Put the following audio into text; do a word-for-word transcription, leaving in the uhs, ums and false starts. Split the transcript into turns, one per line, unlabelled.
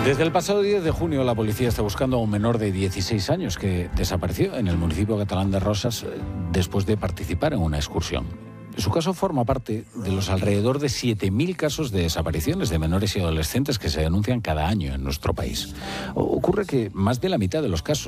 Desde el pasado diez de junio la policía está buscando a un menor de dieciséis años que desapareció en el municipio catalán de Roses después de participar en una excursión. Su caso forma parte de los alrededor de siete mil casos de desapariciones de menores y adolescentes que se denuncian cada año en nuestro país. Ocurre que más de la mitad de los casos